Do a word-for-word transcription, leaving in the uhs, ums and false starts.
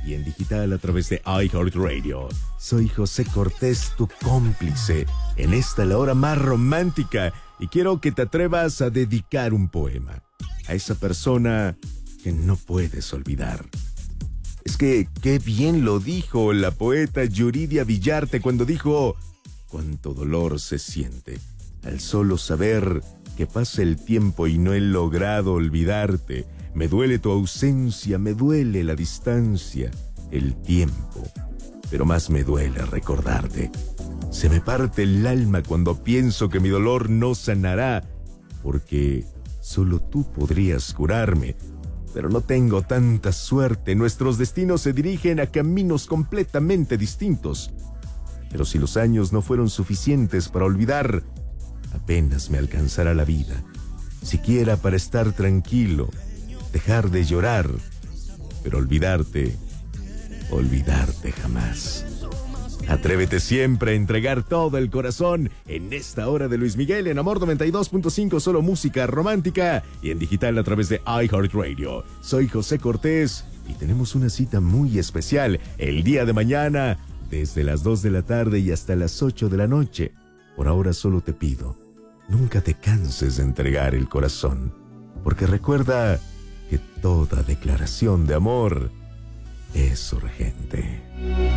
y en digital a través de iHeartRadio. Soy José Cortés, tu cómplice, en esta la hora más romántica, y quiero que te atrevas a dedicar un poema a esa persona que no puedes olvidar. Es que qué bien lo dijo la poeta Yuridia Villarte cuando dijo: cuánto dolor se siente al solo saber que pasa el tiempo y no he logrado olvidarte. Me duele tu ausencia, me duele la distancia, el tiempo, pero más me duele recordarte. Se me parte el alma cuando pienso que mi dolor no sanará, porque solo tú podrías curarme. Pero no tengo tanta suerte, nuestros destinos se dirigen a caminos completamente distintos. Pero si los años no fueron suficientes para olvidar, apenas me alcanzará la vida, siquiera para estar tranquilo, dejar de llorar, pero olvidarte, olvidarte jamás. Atrévete siempre a entregar todo el corazón en esta hora de Luis Miguel en Amor noventa y dos punto cinco, solo música romántica y en digital a través de iHeartRadio. Soy José Cortés y tenemos una cita muy especial el día de mañana desde las dos de la tarde y hasta las ocho de la noche. Por ahora solo te pido, nunca te canses de entregar el corazón, porque recuerda que toda declaración de amor es urgente.